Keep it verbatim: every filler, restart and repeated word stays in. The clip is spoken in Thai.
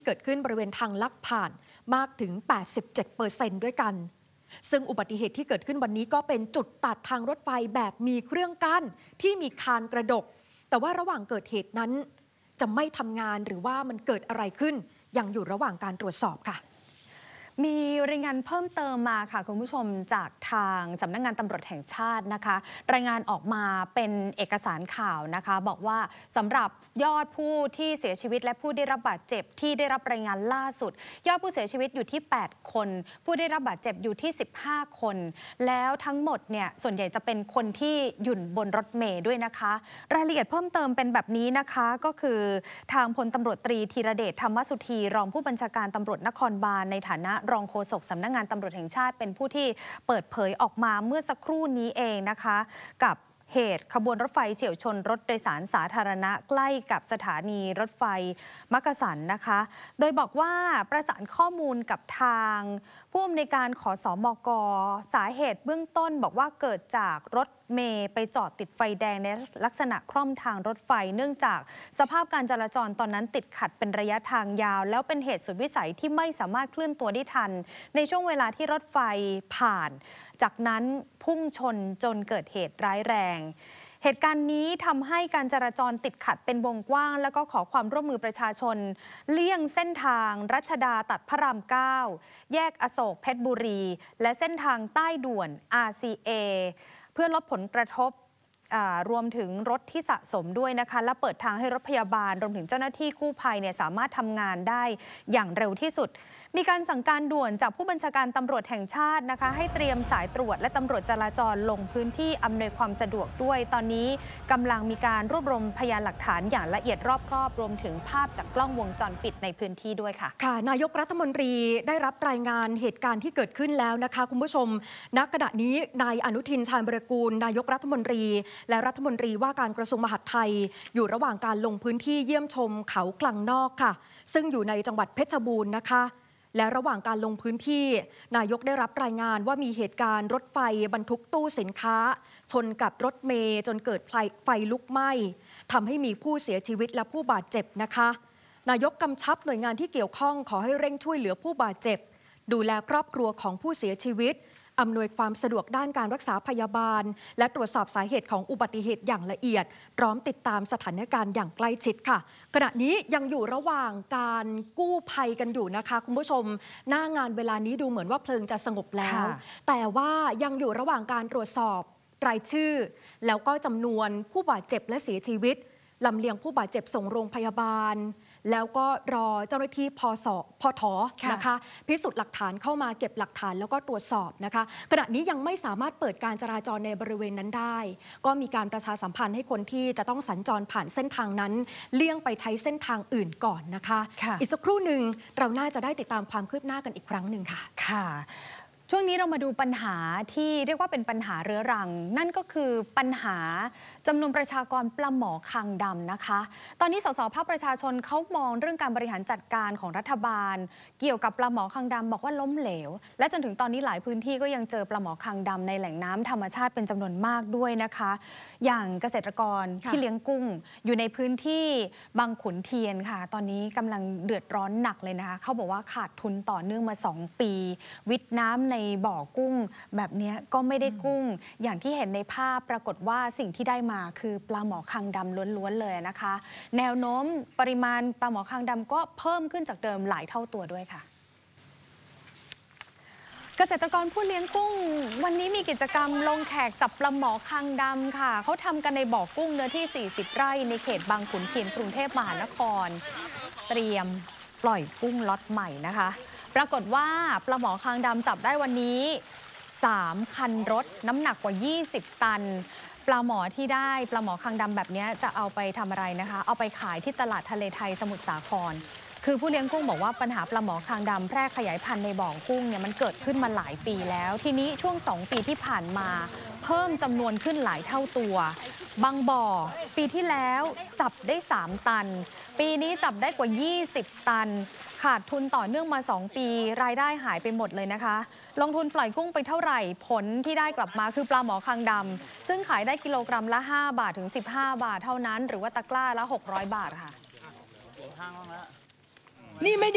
เกิดขึ้นบริเวณทางลักผ่านมากถึง แปดสิบเจ็ดเปอร์เซ็นต์ ด้วยกันซึ่งอุบัติเหตุที่เกิดขึ้นวันนี้ก็เป็นจุดตัดทางรถไฟแบบมีเครื่องกั้นที่มีคานกระดกแต่ว่าระหว่างเกิดเหตุนั้นจะไม่ทำงานหรือว่ามันเกิดอะไรขึ้นยังอยู่ระหว่างการตรวจสอบค่ะมีรายงานเพิ่มเติมมาค่ะคุณผู้ชมจากทางสำนักงานตำรวจแห่งชาตินะคะรายงานออกมาเป็นเอกสารข่าวนะคะบอกว่าสำหรับยอดผู้ที่เสียชีวิตและผู้ได้รับบาดเจ็บที่ได้รับรายงานล่าสุดยอดผู้เสียชีวิตอยู่ที่แปดคนผู้ได้รับบาดเจ็บอยู่ที่สิบห้าคนแล้วทั้งหมดเนี่ยส่วนใหญ่จะเป็นคนที่อยู่บนรถเมล์ด้วยนะคะรายละเอียดเพิ่มเติมเป็นแบบนี้นะคะก็คือทางพลตำรวจตรีธีรเดชธรรมสุธีรองผู้บัญชาการตำรวจนครบาลในฐานะรองโฆษกสำนักงานตำรวจแห่งชาติเป็นผู้ที่เปิดเผยออกมาเมื่อสักครู่นี้เองนะคะกับเหตุขบวนรถไฟเฉี่ยวชนรถโดยสารสาธารณะใกล้กับสถานีรถไฟมักกะสันนะคะโดยบอกว่าประสานข้อมูลกับทางผู้อำนวยการขสมกสาเหตุเบื้องต้นบอกว่าเกิดจากรถเมย์ไปจอดติดไฟแดงในลักษณะคล่อมทางรถไฟเนื่องจากสภาพการจราจรตอนนั้นติดขัดเป็นระยะทางยาวแล้วเป็นเหตุสุดวิสัยที่ไม่สามารถเคลื่อนตัวได้ทันในช่วงเวลาที่รถไฟผ่านจากนั้นพุ่งชนจนเกิดเหตุร้ายแรงเหตุการณ์นี้ทำให้การจราจรติดขัดเป็นวงกว้างแล้วก็ขอความร่วมมือประชาชนเลี่ยงเส้นทางรัชดาตัดพระรามเก้าแยกอโศกเพชรบุรีและเส้นทางใต้ด่วน อาร์ ซี เอ เพื่อลดผลกระทบรวมถึงรถที่สะสมด้วยนะคะและเปิดทางให้รถพยาบาลรวมถึงเจ้าหน้าที่กู้ภัยเนี่ยสามารถทำงานได้อย่างเร็วที่สุดมีการสั่งการด่วนจากผู้บัญชาการตำรวจแห่งชาตินะคะให้เตรียมสายตรวจและตำรวจจราจรลงพื้นที่อำนวยความสะดวกด้วยตอนนี้กำลังมีการรวบรวมพยานหลักฐานอย่างละเอียดรอบครอบรวมถึงภาพจากกล้องวงจรปิดในพื้นที่ด้วยค่ะค่ะนายกรัฐมนตรีได้รับรายงานเหตุการณ์ที่เกิดขึ้นแล้วนะคะคุณผู้ชมณขณะนี้นายอนุทินชาญบรกูลนายกรัฐมนตรีและรัฐมนตรีว่าการกระทรวงมหาดไทยอยู่ระหว่างการลงพื้นที่เยี่ยมชมเขากลังนอกค่ะซึ่งอยู่ในจังหวัดเพชรบูรณ์นะคะและระหว่างการลงพื้นที่นายกได้รับรายงานว่ามีเหตุการณ์รถไฟบรรทุกตู้สินค้าชนกับรถเมล์จนเกิดไฟลุกไหม้ทำให้มีผู้เสียชีวิตและผู้บาดเจ็บนะคะนายกกำชับหน่วยงานที่เกี่ยวข้องขอให้เร่งช่วยเหลือผู้บาดเจ็บดูแลครอบครัวของผู้เสียชีวิตอำนวยความสะดวกด้านการรักษาพยาบาลและตรวจสอบสาเหตุของอุบัติเหตุอย่างละเอียดพร้อมติดตามสถานการณ์อย่างใกล้ชิดค่ะขณะนี้ยังอยู่ระหว่างการกู้ภัยกันอยู่นะคะคุณผู้ชมหน้างานเวลานี้ดูเหมือนว่าเพลิงจะสงบแล้วแต่ว่ายังอยู่ระหว่างการตรวจสอบรายชื่อแล้วก็จำนวนผู้บาดเจ็บและเสียชีวิตลำเลียงผู้บาดเจ็บส่งโรงพยาบาลแล้วก็รอเจ้าหน้าที่พสพทนะคะพิสูจน์หลักฐานเข้ามาเก็บหลักฐานแล้วก็ตรวจสอบนะคะขณะนี้ยังไม่สามารถเปิดการจราจรในบริเวณนั้นได้ก็มีการประชาสัมพันธ์ให้คนที่จะต้องสัญจรผ่านเส้นทางนั้นเลี่ยงไปใช้เส้นทางอื่นก่อนนะคะอีกสักครู่หนึ่งเราน่าจะได้ติดตามความคืบหน้ากันอีกครั้งหนึ่งค่ะค่ะช่วงนี้เรามาดูปัญหาที่เรียกว่าเป็นปัญหาเรื้อรังนั่นก็คือปัญหาจำนวนประชากรปลาหมอคางดำนะคะตอนนี้สสภาคประชาชนเขามองเรื่องการบริหารจัดการของรัฐบาลเกี่ยวกับปลาหมอคางดำบอกว่าล้มเหลวและจนถึงตอนนี้หลายพื้นที่ก็ยังเจอปลาหมอคางดำในแหล่งน้ำธรรมชาติเป็นจำนวนมากด้วยนะคะอย่างเกษตรกรที่เลี้ยงกุ้งอยู่ในพื้นที่บางขุนเทียนค่ะตอนนี้กำลังเดือดร้อนหนักเลยนะคะเขาบอกว่าขาดทุนต่อเนื่องมาสองปีวิทน้ำในบ่อกุ้งแบบนี้ก็ไม่ได้กุ้งอย่างที่เห็นในภาพปรากฏว่าสิ่งที่ได้มาคือปลาหมอคางดำล้วนๆเลยนะคะแนวโน้มปริมาณปลาหมอคางดำก็เพิ่มขึ้นจากเดิมหลายเท่าตัวด้วยค่ะเกษตรกรผู้เลี้ยงกุ้งวันนี้มีกิจกรรมลงแขกจับปลาหมอคางดำค่ะเขาทำกันในบ่อกุ้งเนื้อที่สี่สิบไร่ในเขตบางขุนเทียนกรุงเทพมหานครเตรียมปล่อยกุ้งล็อตใหม่นะคะปรากฏว่าปลาหมอคางดำจับได้วันนี้สามคันรถน้ำหนักกว่ายี่สิบตันปลาหมอที่ได้ปลาหมอคางดำแบบนี้จะเอาไปทำอะไรนะคะเอาไปขายที่ตลาดทะเลไทยสมุทรสาครคือผู้เลี้ยงกุ้งบอกว่าปัญหาปลาหมอคางดำแพร่ขยายพันธุ์ในบ่อกุ้งเนี่ยมันเกิดขึ้นมาหลายปีแล้วทีนี้ช่วงสองปีที่ผ่านมาเพิ่มจำนวนขึ้นหลายเท่าตัวบางบ่อปีที่แล้วจับได้สามตันปีนี้จับได้กว่ายี่สิบตันขาดทุนต่อเนื่องมาสองปีรายได้หายไปหมดเลยนะคะลงทุนปล่อยกุ้งไปเท่าไหร่ผลที่ได้กลับมาคือปลาหมอคางดำซึ่งขายได้กิโลกรัมละห้าบาทถึงสิบห้าบาทเท่านั้นหรือว่าตะกร้าละหกร้อยบาทค่ะนี่ไม่